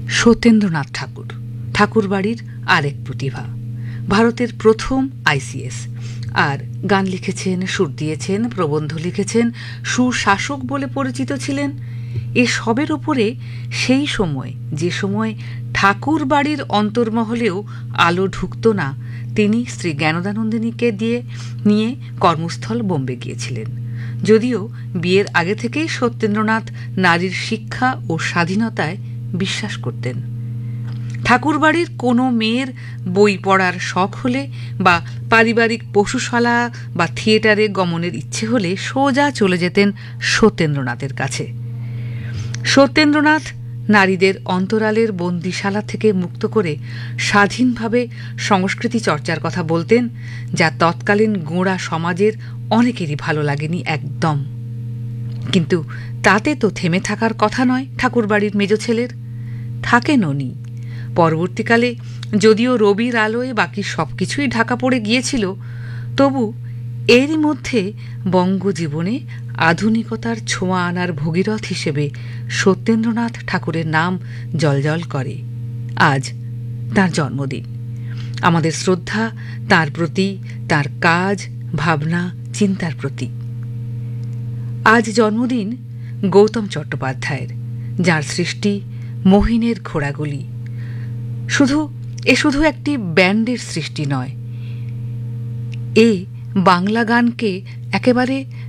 সত্যেন্দ্রনাথ ঠাকুর ঠাকুরবাড়ির আরেক প্রতিভা, ভারতের প্রথম আইসিএস। আর গান লিখেছেন, সুর দিয়েছেন, প্রবন্ধ লিখেছেন, সুশাসক বলে পরিচিত ছিলেন। এসবের ওপরে সেই সময়, যে সময় ঠাকুর বাড়ির অন্তর্মহলেও আলো ঢুকত না, তিনি স্ত্রী জ্ঞানদানন্দিনীকে নিয়ে কর্মস্থল বোম্বে গিয়েছিলেন। যদিও বিয়ের আগে থেকেই সত্যেন্দ্রনাথ নারীর শিক্ষা ও স্বাধীনতায় বিশ্বাস করতেন। ঠাকুরবাড়ির কোনো মেয়ের বই পড়ার শখ হলে বা পারিবারিক পশুশালা বা থিয়েটারে গমনের ইচ্ছে হলে সোজা চলে যেতেন সত্যেন্দ্রনাথের কাছে। সত্যেন্দ্রনাথ নারীদের অন্তরালের বন্দিশালা থেকে মুক্ত করে স্বাধীনভাবে সংস্কৃতি চর্চার কথা বলতেন, যা তৎকালীন গোঁড়া সমাজের অনেকেরই ভালো লাগেনি একদম। কিন্তু তাতে তো থেমে থাকার কথা নয় ঠাকুরবাড়ির মেজ ছেলের। থাকেনও নি। পরবর্তীকালে যদিও রবির আলোয় বাকি সবকিছুই ঢাকা পড়ে গিয়েছিল, তবু এরই মধ্যে বঙ্গজীবনে আধুনিকতার ছোঁয়া আনার ভগীরথ হিসেবে সত্যেন্দ্রনাথ ঠাকুরের নাম জ্বলজ্বল করে। আজ তাঁর জন্মদিন। আমাদের শ্রদ্ধা তাঁর প্রতি, তাঁর কাজ, ভাবনা, চিন্তার প্রতি। আজ জন্মদিন গৌতম চট্টোপাধ্যায়ের, যাঁর সৃষ্টি মহিনের ঘোড়াগুলি। শুধু একটি ব্যান্ডের সৃষ্টি নয়, এ বাংলা গানকে একেবারে